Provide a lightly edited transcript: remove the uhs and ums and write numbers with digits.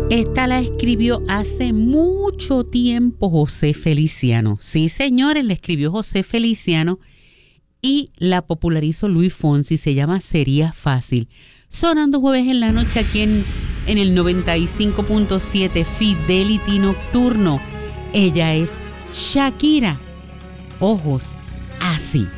Esta la escribió hace mucho tiempo José Feliciano. Sí, señores, la escribió José Feliciano y la popularizó Luis Fonsi. Se llama Sería Fácil. Sonando jueves en la noche aquí en el 95.7 Fidelity Nocturno. Ella es Shakira. Ojos así.